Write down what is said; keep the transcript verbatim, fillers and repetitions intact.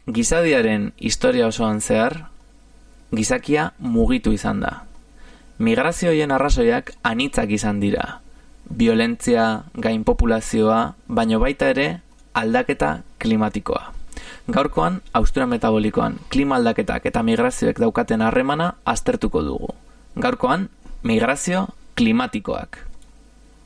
Gizadiaren historia osoan zehar, gizakia mugitu izan da. Migrazioien arrazoiak anitzak izan dira. Biolentzia, gainpopulazioa, baino baita ere aldaketa klimatikoa. Gaurkoan, haustura metabolikoan, klima aldaketak eta migrazioek daukaten harremana aztertuko dugu. Gaurkoan, migrazio klimatikoak.